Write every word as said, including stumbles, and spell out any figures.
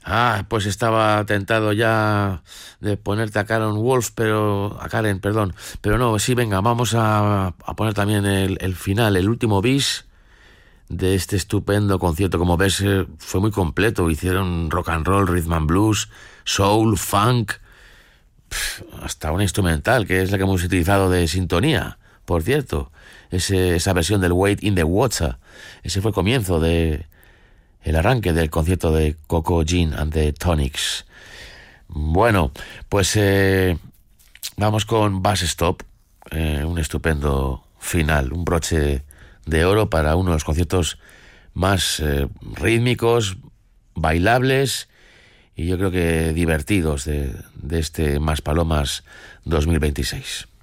Ah, pues estaba tentado ya de ponerte a Karen Wolf, pero a Karen, perdón, pero no, sí, venga, vamos a, a poner también el, el final, el último bis de este estupendo concierto. Como ves, eh, fue muy completo. Hicieron rock and roll, rhythm and blues, soul, funk, pf, hasta una instrumental, que es la que hemos utilizado de sintonía, por cierto. Ese, esa versión del Wade in the Water. Ese fue el comienzo de el arranque del concierto de Coco Jean and the Tonics. Bueno, pues eh, vamos con Bus Stop, eh, un estupendo final, un broche de oro para uno de los conciertos más eh, rítmicos, bailables y yo creo que divertidos de, de este Maspalomas dos mil veintiséis.